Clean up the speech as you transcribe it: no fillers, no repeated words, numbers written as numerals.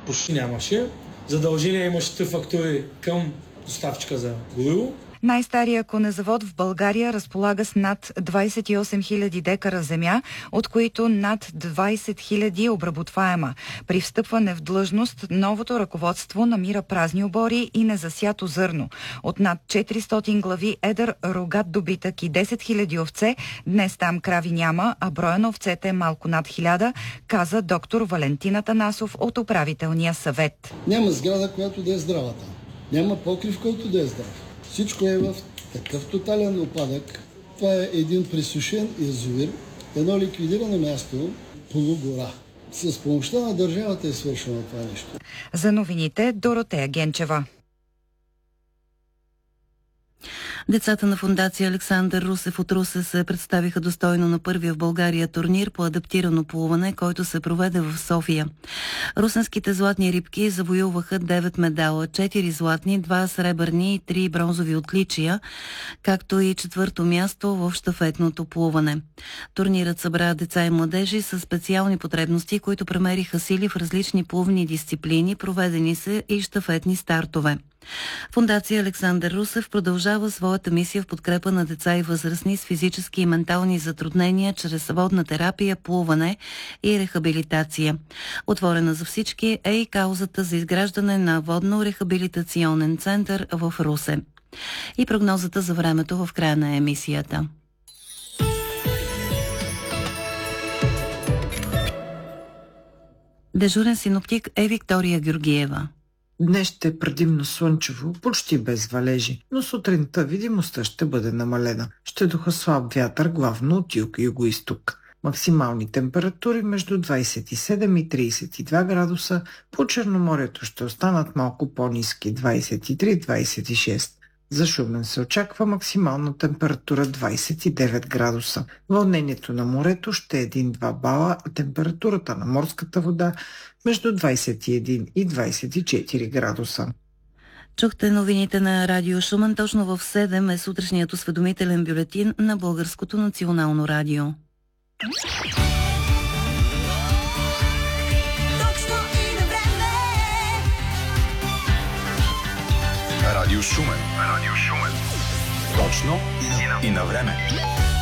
почти нямаше. Задължения имаше фактури към доставчика за гориво. Най-стария конезавод в България разполага с над 28 000 декара земя, от които над 20 000 обработваема. При встъпване в длъжност новото ръководство намира празни обори и незасято зърно. От над 400 глави едър рогат добитък и 10 000 овце, днес там крави няма, а броя на овцете е малко над 1000, каза доктор Валентин Атанасов от управителния съвет. Няма сграда, която да е здрава там. Няма покрив, който да е здрав. Всичко е в такъв тотален опадък. Това е един пресушен язовир, едно ликвидирано място, полугора. С помощта на държавата е свършено това нещо. За новините Доротея Генчева. Децата на фондация Александър Русев от Русе се представиха достойно на първия в България турнир по адаптирано плуване, който се проведе в София. Русенските златни рибки завоюваха 9 медала, 4 златни, 2 сребърни и 3 бронзови отличия, както и 4-то място в щафетното плуване. Турнирът събра деца и младежи с специални потребности, които премериха сили в различни плувни дисциплини, проведени са и щафетни стартове. Фондация Александър Русев продължава своята мисия в подкрепа на деца и възрастни с физически и ментални затруднения чрез водна терапия, плуване и рехабилитация. Отворена за всички е и каузата за изграждане на водно-рехабилитационен център в Русе. И прогнозата за времето в края на емисията. Дежурен синоптик е Виктория Георгиева. Днес ще е предимно слънчево, почти без валежи, но сутринта видимостта ще бъде намалена. Ще духа слаб вятър, главно от юг и югоизток. Максимални температури между 27 и 32 градуса, по Черноморието ще останат малко по-ниски 23-26. За Шумен се очаква максимална температура 29 градуса. Вълнението на морето ще е 1-2 бала, а температурата на морската вода между 21 и 24 градуса. Чухте новините на Радио Шумен. Точно в 7 е сутрешният осведомителен бюлетин на Българското национално радио. Радио Шумен. Точно и на време.